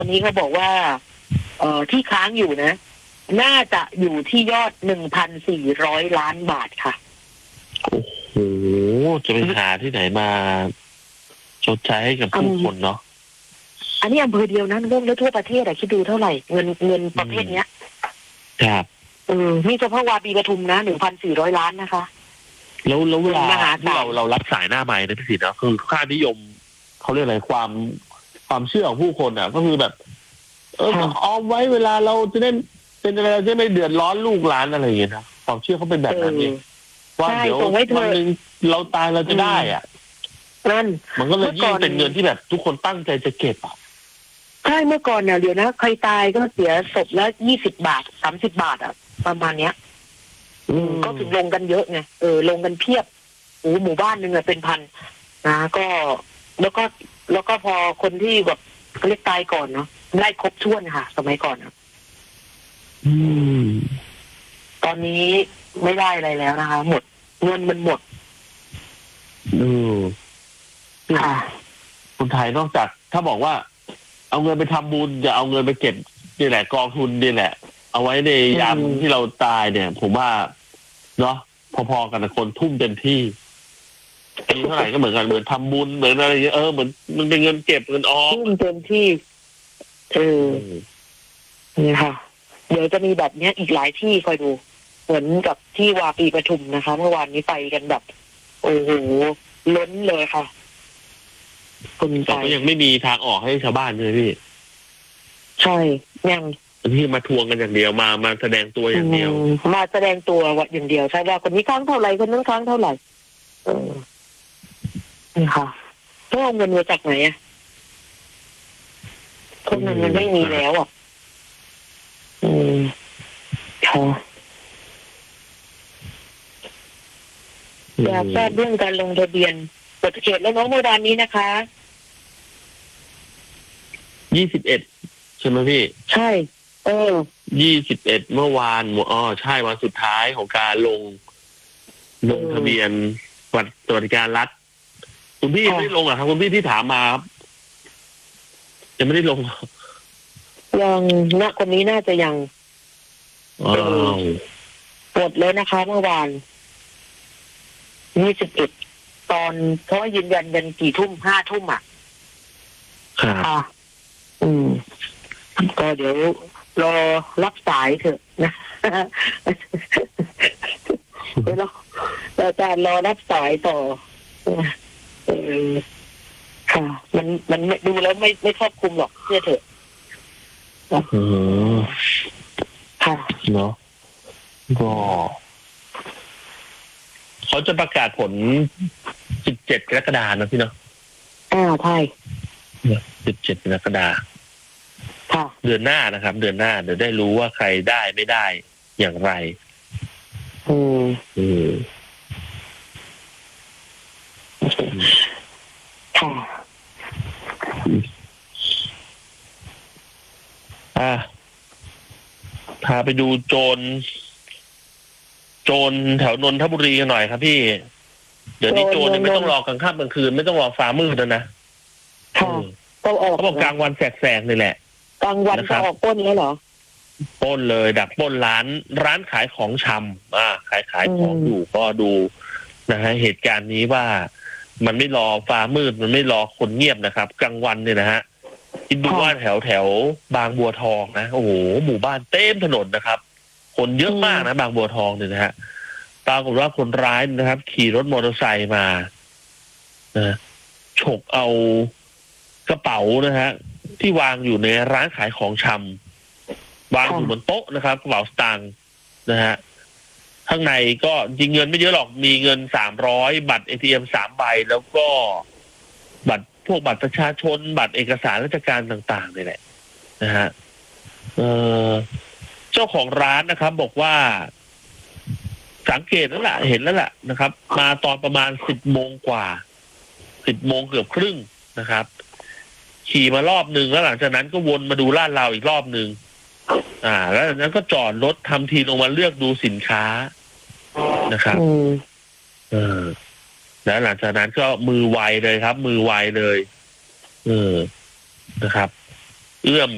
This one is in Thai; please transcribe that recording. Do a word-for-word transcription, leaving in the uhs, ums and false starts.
วันนี้เขาบอกว่าเอ่อที่ค้างอยู่นะน่าจะอยู่ที่ยอดหนึ่งพันสี่ร้อยล้านบาทค่ะโอ้โหจะไปหาที่ไหนมาชดใช้ให้กับผู้คนเนาะอันนี้อำเภอเดียวนะเรื่องแล้วทั่วประเทศอะคิดดูเท่าไหร่เงินเงินประเภทเนี้ยครับเออนี่เฉพาะวาปีปทุมนะหนึ่งพันสี่ร้อยล้านนะคะแล้วแล้วเวลาที่เราเรารับสายหน้าไมค์นะพี่ศิษย์นะคือค่านิยมเขาเรียกอะไรความความเชื่อของผู้คนอ่ะก็คือแบบเออเอาไว้เวลาเราจะได้เป็นอะไรจะไม่เดือดร้อนลูกหลานอะไรอย่างเงี้ยนะความเชื่อเขาเป็นแบบนั้นเองว่าเดี๋ยววันหนึ่งเราตายเราจะได้อ่ะนั่นมันก็เลยยิ่งเป็นเงินที่แบบทุกคนตั้งใจจะเก็บอ่ะใช่เมื่อก่อนเนี่ยเดี๋ยวนะใครตายก็เสียศพละยี่สิบบาทสามสิบบาทอ่ะประมาณเนี้ยก็ถึงลงกันเยอะไงเออลงกันเพียบโอ้หมู่บ้านหนึ่งอะเป็นพันนะก็แล้วก็แล้วก็พอคนที่แบบเรียกตายก่อนเนาะได้ครบถ้วนค่ะสมัยก่อนนะอืมตอนนี้ไม่ได้อะไรแล้วนะคะหมดเงินมันหมดอือค่ะคนไทยนอกจากถ้าบอกว่าเอาเงินไปทำบุญอย่าเอาเงินไปเก็บนี่แหละกองทุนนี่แหละเอาไว้ในยามที่เราตายเนี่ยผมว่าเนาะพอๆกันคนทุ่มเต็มที่มีเท่าไหร่ก็เหมือนกันเหมือนทำบุญเหมือนอะไรเออเหมือนมันเป็นเงินเก็บเงินออมทุ่มเต็มที่เออนี่ค่ะเดี๋ยวจะมีแบบเนี้ยอีกหลายที่คอยดูเหมือนกับที่วาปีปทุมนะคะเมื่อวานนี้ไปกันแบบโอ้โหล้นเลยค่ะคนแต่ก็ยังไม่มีทางออกให้ชาวบ้านเลยพี่ใช่ยังที่มาทวงกันอย่างเดียวมามาแสดงตัวอย่างเดียวมาแสดงตัววัดอย่างเดียวใช่ว่าคนนี้ค้างเท่าไหร่คนนั้นค้างเท่าไหร่เออนี่ค่ะต้องเอาเงินมาจากไหนอ่ะคนเงินมันไม่มีแล้วอ่ะอืมค่ะอยากทราบเรื่องการลงทะเบียนเปิดเขตแล้วน้องเมื่อวานนี้นะคะยี่สิบเอ็ดใช่ไหมพี่ใช่เออยี่สิบเอ็ดเมื่อวานอ๋อใช่วันสุดท้ายของการลงลงทะเบียนบัตรสวัสดิการรัฐคุณพี่ไม่ได้ลงอ่ะครับคุณพี่ที่ถามมาครับยังไม่ได้ลงยังณคนนี้น่าจะยังอ้าวหมดแล้วนะคะเมื่อวานยี่สิบเอ็ดตอนเพราะยืนยันยันกี่ทุ่มห้าทุ่มอ่ะค่ะอืมก็เดี๋ยวรอรับสายเถอะนะเดี๋ยวเราจะรอรับสายต่อเออค่ะมันมันดูแล้วไม่ไม่ครอบคลุมหรอกเชื่อเถอะอืมค่ะเนาะก็เขาจะประกาศผลสิบเจ็ดกรกฎาคมนะพี่เนาะอ่าใช่สิบเจ็ดกรกฎาคมค่ะเดือนหน้านะครับเดือนหน้าเดี๋ยวได้รู้ว่าใครได้ไม่ได้อย่างไรอืมอืมค่ะอ่าพาไปดูโจรโจรแถวนนทบุรีกันหน่อยครับพี่เดี๋ยวนี้โจรเนี่ยไม่ต้องรอกลางค่ำกลางคืนไม่ต้องรอฟ้ามืดแล้วนะค่ะต้องออกเขาบอกกลางวันแสกๆนี่แหละกลางวันจะออกปล้นแล้วเหรอปล้นเลยดักปล้นร้านร้านขายของชำอ่าขายขายของอยู่ก็ดูนะฮะเหตุการณ์นี้ว่ามันไม่รอฟ้ามืดมันไม่รอคนเงียบนะครับกลางวันเนี่ยนะฮะคิดดูว่าแถวแถวบางบัวทองนะโอ้โหหมู่บ้านเต็มถนนนะครับคนเยอะมากนะบางบัวทองเนี่ยนะฮะปรากฏว่าคนร้ายนะครับขี่รถมอเตอร์ไซค์มานะฉกเอากระเป๋านะฮะที่วางอยู่ในร้านขายของชำวางอยู่บนโต๊ะนะครับกระเป๋าสตางค์นะฮะข้างในก็จริงเงินไม่เยอะหรอกมีเงินสามร้อยบัตร เอ ที เอ็ม สามใบแล้วก็บัตรพวกบัตรประชาชนบัตรเอกสารราชการต่างๆนี่แหละนะฮะเอ่อเจ้าของร้านนะครับบอกว่าสังเกตแล้วล่ะเห็นแล้วล่ะนะครับมาตอนประมาณสิบโมงกว่าสิบโมงเกือบครึ่งนะครับขี่มารอบหนึ่งแล้วหลังจากนั้นก็วนมาดูลาดราวอีกรอบหนึ่งอ่าแล้วจากนั้นก็จอดรถทำทีลงมาเลือกดูสินค้านะครับเออแล้วหลังจากนั้นก็มือไวเลยครับมือไวเลยเออนะครับเอื้อม